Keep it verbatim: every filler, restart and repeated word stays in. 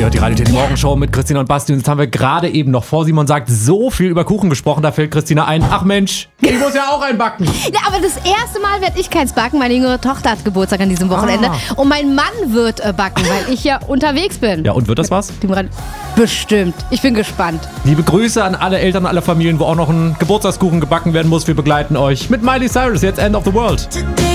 Ja, die Radio Teddy Morgenshow mit Christina und Basti. Und jetzt haben wir gerade eben noch, vor Simon sagt, so viel über Kuchen gesprochen. Da fällt Christina ein, ach Mensch, ich muss ja auch einen backen. Ja, aber das erste Mal werde ich keins backen. Meine jüngere Tochter hat Geburtstag an diesem Wochenende. Ah. Und mein Mann wird äh, backen, weil ich ja unterwegs bin. Ja, und wird das was? Bestimmt. Ich bin gespannt. Liebe Grüße an alle Eltern, alle Familien, wo auch noch ein Geburtstagskuchen gebacken werden muss. Wir begleiten euch mit Miley Cyrus, jetzt End of the World.